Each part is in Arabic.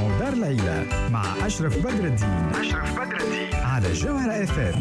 إيميسيون دار العيلة مع أشرف بدر الدين على جوهر FM.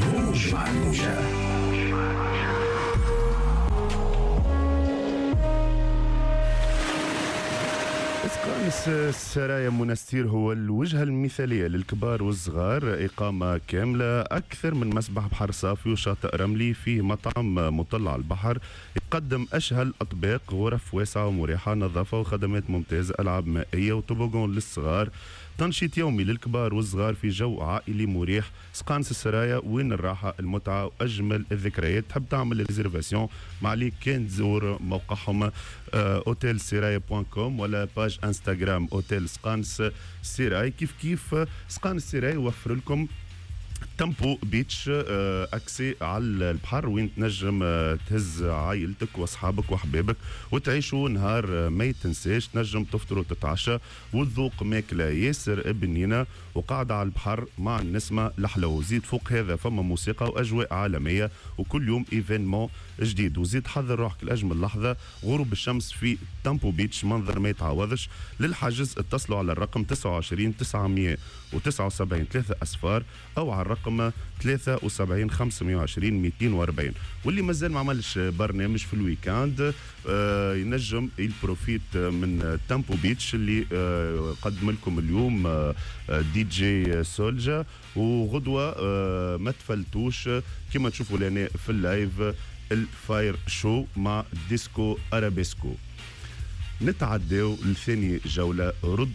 إسكان السرايا منستير هو الوجهة المثالية للكبار والصغار، إقامة كاملة، أكثر من مسبح بحر صافي وشاطئ رملي، فيه مطعم مطل على البحر، يقدم أشهى الأطباق، غرف واسعة ومريحة، نظافة وخدمات ممتازة، ألعاب مائية وتوبوغون للصغار، تنشيط يومي للكبار والصغار في جو عائلي مريح. سقانس السرايا وين الراحة المتعة وأجمل الذكريات. تحب تعمل ريزيرفاسيون مع لي كان تزور موقعهم اوتيل سرايا.com ولا باج انستغرام اوتيل سقانس سراي. كيف سقانس سراي يوفر لكم تامبو بيتش اكسي على البحر وين تنجم تهز عائلتك واصحابك واحبابك وتعيشوا نهار ما يتنساش. تنجم تفطر وتتعشى وتذوق ماكله ياسر بنينه وقاعده على البحر مع النسمه الحلو. زيد فوق هذا فما موسيقى واجواء عالميه وكل يوم ايفينمون جديد. وزيد حضر روحك لاجمل لحظه غروب الشمس في تامبو بيتش، منظر ما يتعوضش. للحجز اتصلوا على الرقم 29 979 3 أصفار او على الرقم 73 520 240. واللي مازال ما عملش برنامج في الويكاند ينجم البروفيت من تامبو بيتش اللي قدم لكم اليوم دي جي سولجا. وغدوه ما تفلتوش كما تشوفوا لنا في اللايف الفاير شو مع ديسكو ارابيسكو. نتعداو لثاني جوله. رد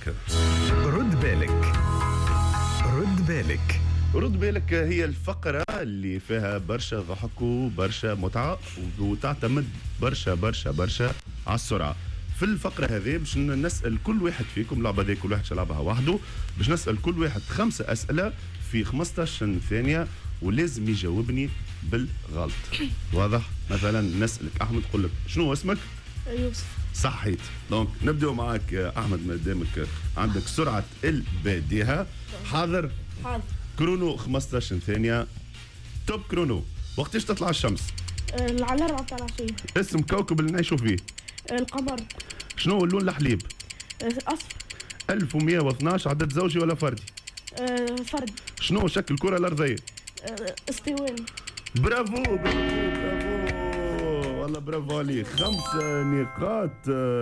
بالك هي الفقرة اللي فيها برشا ضحك وبرشا متعة وتعتمد برشا على السرعة. في الفقرة هذه باش نسأل كل واحد فيكم، لعبة دي كل واحد يلعبها وحده، باش نسأل كل واحد 5 أسئلة في 15 ثانية ولازم يجاوبني بالغلط. واضح؟ مثلا نسألك أحمد، تقول لك شنو اسمك؟ يوسف. صحيت. دونك نبدأ معك أحمد، مادامك عندك سرعة البديهة. حاضر؟ كرونو 15 ثانية. توب كرونو. وقتاش تطلع الشمس؟ على 4 تاع العشية. اسم كوكب اللي نعيشوا فيه؟ القمر. شنو اللون الحليب؟ أصفر. 1112 عدد زوجي ولا فردي؟ فردي. شنو شكل الكرة الأرضية؟ استواني. برافو والله برافو عليك. 5 نقاط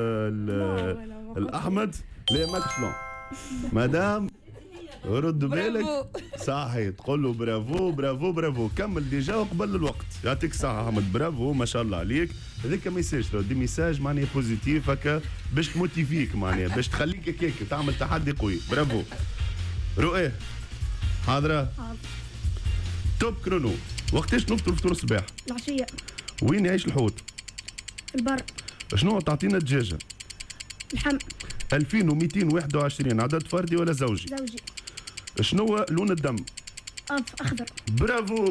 الأحمد. لا ماك شلون مدام رد بالك. صحيح تقول له برافو. كمل ديجا وقبل الوقت. يعطيك الصحة أحمد، برافو ما شاء الله عليك. هذاك ميساج دي ميساج معناها بوزيتيف هكا باش تموتيفيك، معناها باش تخليك هكاك تعمل تحدي قوي. برافو. رؤية حاضرة؟ توب كرونو. وقتاش نفطر فطور الصباح؟ العشية. وين يعيش الحوت؟ البر. شنو تعطينا الدجاجة؟ الحم. 2221 عدد فردي ولا زوجي؟ زوجي. شنو لون الدم؟ أخضر. برافو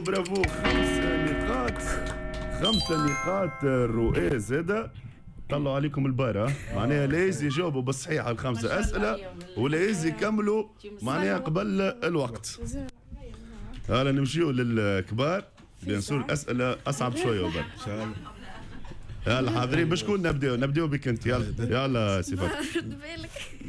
5 نقاط الرؤية زادة. طلعوا عليكم البارة، معناها لازم يجاوبوا بالصحيح على 5 أسئلة ولازم يكملوا معناها قبل الوقت. هلا نمشيو للكبار. بيان سور الأسئلة أصعب شوية وبر إن شاء الله. يلا حاضرين بشكون نبداو بك أنت. يلا صفات. رد بالك.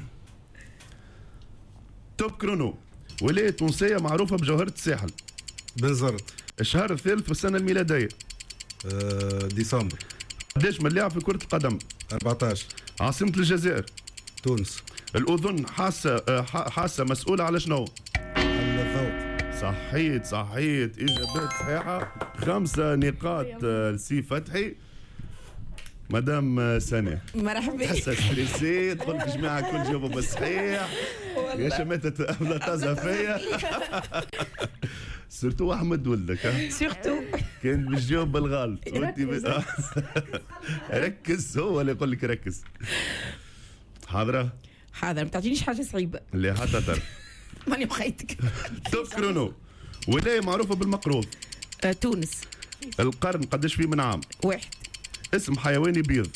توب كرونو. ولاية تونسية معروفة بجوهرة الساحل؟ بنزرت. الشهر الثالث في السنة الميلادية؟ ديسمبر. قداش من لاعب في كرة القدم؟ 14. عاصمة الجزائر؟ تونس. الأذن حاسة مسؤولة على شنو؟ الضوء. صحيت إجابات صحيحة. 5 نقاط لسي فتحي. مدام سنة مرحبا. تحسها ستريسي تقول لك جماعة كل جاوبوا بالصحيح يا شماتة أبلا تازها فيا. سورتو أحمد ولدك سورتو كان باش تجاوب بالغلط وانت ركز. هو اللي يقول لك ركز. حاضرة؟ حاضر. ما تعطينيش حاجة صعيبة. لا حتى تعرف. ماني بخيتك. توب كرونو. ولاية معروفة بالمقروض؟ تونس. القرن قداش فيه من عام؟ 1. اسم حيوان يبيض؟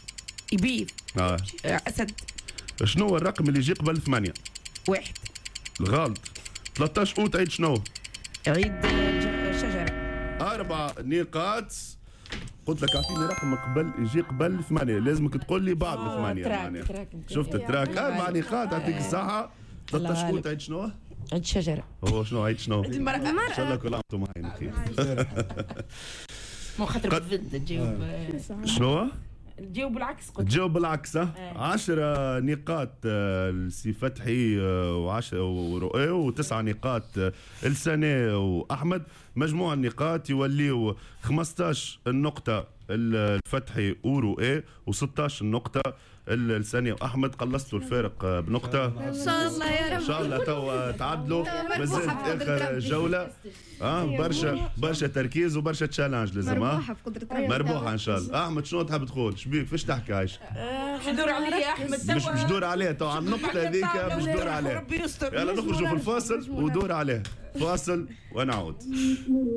أسد. شنو هو الرقم اللي يجي قبل 8؟ 1. الغلط. 13 أوت عيد شنو؟ عيد شجرة. 4 نقاط. قلت لك اعطيني رقم قبل يجي قبل 8 لازمك تقول لي بعد 8 يعني. شفت التراك 4 نقاط. يعطيك الصحة. 13 قوت عيد شنو؟ عيد شجرة. هو شنو عيد شنو؟ عيد المرأة. ان شاء الله كل عام وانتم معانا اخي. مو خاطر بنت تجاوب. شنو؟ تجاوب بالعكس قلت. تجاوب بالعكس. 10 نقاط لسي فتحي و10 ورؤى و9 نقاط لسنة واحمد. مجموع النقاط يوليو 15 نقطة الفتحي ورؤى و16 نقطة السنة واحمد. قلصتوا الفارق بنقطة ان شاء الله يا رب. ان شاء الله توا تعدلوا. مازالت اخر جولة. برشا تركيز وبرشا تشالنج لازم. مربوحة بقدرة ربي. مربوحة ان شاء الله. احمد شنو تحب تقول؟ شبيك فاش تحكي عايش؟ مش دور عليا يا احمد. مش دور عليه تو على النقطة هذيك مش دور عليه. ربي يستر. يلا نخرجوا في الفاصل ودور عليه. فاصل ونعود.